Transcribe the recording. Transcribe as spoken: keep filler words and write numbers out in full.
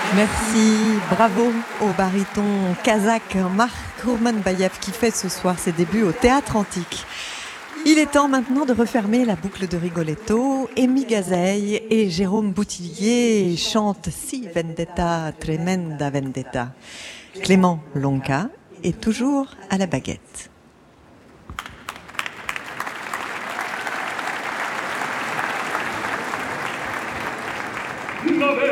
Merci, bravo au baryton kazakh Mark Kurmanbayev qui fait ce soir ses débuts au Théâtre Antique. Il est temps maintenant de refermer la boucle de Rigoletto. Amy Gazeille et Jérôme Boutillier chantent Si Vendetta, Tremenda Vendetta. Clément Lonca est toujours à la baguette.